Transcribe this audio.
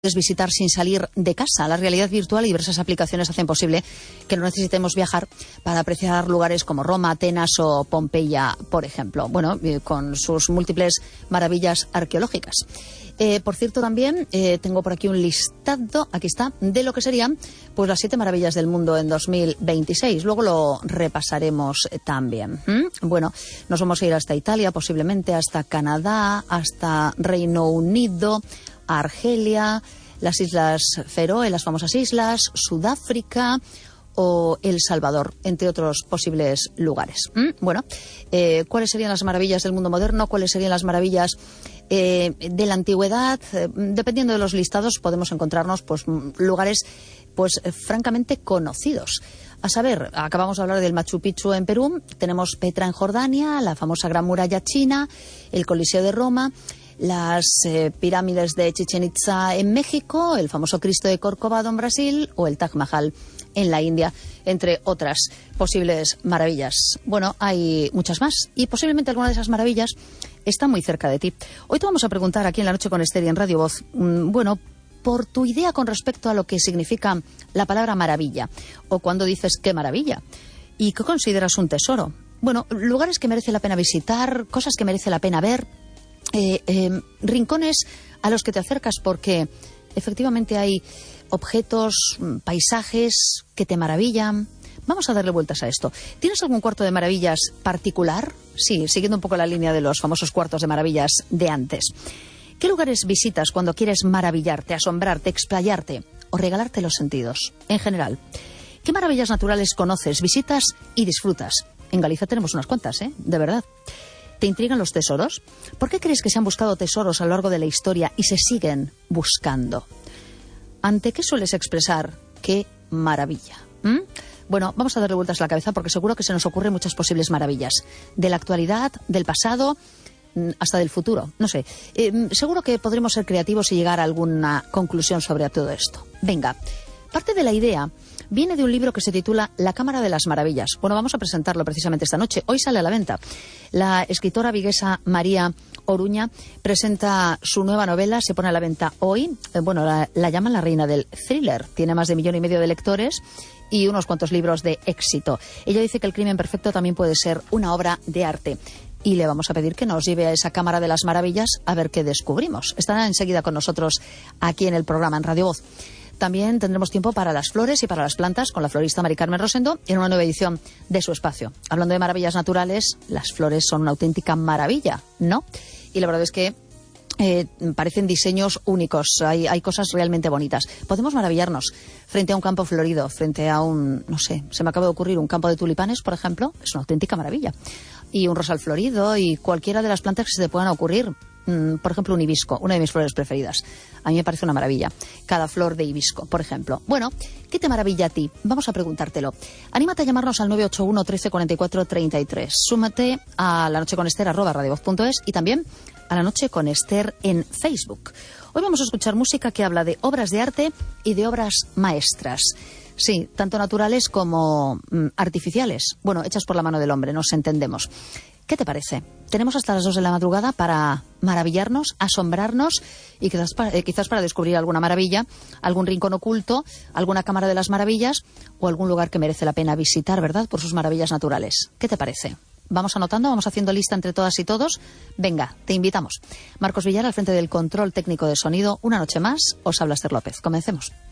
visitar sin salir de casa. La realidad virtual y diversas aplicaciones hacen posible que no necesitemos viajar para apreciar lugares como Roma, Atenas o Pompeya, por ejemplo. Bueno, con sus múltiples maravillas arqueológicas. Por cierto, también tengo por aquí un listado, aquí está, de lo que serían pues las 7 maravillas del mundo en 2026. Luego lo repasaremos también. Bueno, nos vamos a ir hasta Italia, posiblemente hasta Canadá, hasta Reino Unido, Argelia, las Islas Feroe, las famosas islas, Sudáfrica o El Salvador, entre otros posibles lugares. Bueno, ¿cuáles serían las maravillas del mundo moderno? ¿Cuáles serían las maravillas de la antigüedad? Dependiendo de los listados podemos encontrarnos pues lugares pues francamente conocidos. A saber, acabamos de hablar del Machu Picchu en Perú, tenemos Petra en Jordania, la famosa Gran Muralla China, el Coliseo de Roma, las pirámides de Chichén Itzá en México, el famoso Cristo de Corcovado en Brasil o el Taj Mahal en la India, entre otras posibles maravillas. Bueno, hay muchas más y posiblemente alguna de esas maravillas está muy cerca de ti. Hoy te vamos a preguntar aquí en La Noche con Esther y en Radio Voz, bueno, por tu idea con respecto a lo que significa la palabra maravilla o cuando dices qué maravilla y qué consideras un tesoro. Bueno, lugares que merece la pena visitar, cosas que merece la pena ver, rincones a los que te acercas porque efectivamente hay objetos, paisajes que te maravillan. Vamos a darle vueltas a esto. ¿Tienes algún cuarto de maravillas particular? Sí, siguiendo un poco la línea de los famosos cuartos de maravillas de antes. ¿Qué lugares visitas cuando quieres maravillarte, asombrarte, explayarte o regalarte los sentidos? En general, ¿qué maravillas naturales conoces, visitas y disfrutas? En Galicia tenemos unas cuantas, de verdad. ¿Te intrigan los tesoros? ¿Por qué crees que se han buscado tesoros a lo largo de la historia y se siguen buscando? ¿Ante qué sueles expresar qué maravilla? Bueno, vamos a darle vueltas a la cabeza porque seguro que se nos ocurren muchas posibles maravillas. De la actualidad, del pasado, hasta del futuro. No sé, seguro que podremos ser creativos y llegar a alguna conclusión sobre todo esto. Venga, parte de la idea viene de un libro que se titula La Cámara de las Maravillas. Bueno, vamos a presentarlo precisamente esta noche. Hoy sale a la venta. La escritora viguesa María Oruña presenta su nueva novela, se pone a la venta hoy. Bueno, la llaman la reina del thriller. Tiene más de 1,5 millones de lectores y unos cuantos libros de éxito. Ella dice que El crimen perfecto también puede ser una obra de arte. Y le vamos a pedir que nos lleve a esa Cámara de las Maravillas a ver qué descubrimos. Estará enseguida con nosotros aquí en el programa, en Radio Voz. También tendremos tiempo para las flores y para las plantas con la florista Mari Carmen Rosendo en una nueva edición de su espacio. Hablando de maravillas naturales, las flores son una auténtica maravilla, ¿no? Y la verdad es que parecen diseños únicos, hay cosas realmente bonitas. Podemos maravillarnos frente a un campo florido, frente a un, no sé, se me acaba de ocurrir un campo de tulipanes, por ejemplo, es una auténtica maravilla. Y un rosal florido y cualquiera de las plantas que se te puedan ocurrir. Por ejemplo, un hibisco, una de mis flores preferidas. A mí me parece una maravilla. Cada flor de hibisco, por ejemplo. Bueno, ¿qué te maravilla a ti? Vamos a preguntártelo. Anímate a llamarnos al 981 13 44 33. Súmate a lanocheconester@radiovoz.es y también a La Noche con Esther en Facebook. Hoy vamos a escuchar música que habla de obras de arte y de obras maestras. Sí, tanto naturales como artificiales. Bueno, hechas por la mano del hombre, nos entendemos. ¿Qué te parece? Tenemos hasta las 2 de la madrugada para maravillarnos, asombrarnos y quizás para descubrir alguna maravilla, algún rincón oculto, alguna cámara de las maravillas o algún lugar que merece la pena visitar, ¿verdad? Por sus maravillas naturales. ¿Qué te parece? Vamos anotando, vamos haciendo lista entre todas y todos. Venga, te invitamos. Marcos Villar al frente del control técnico de sonido. Una noche más, os habla Esther López. Comencemos.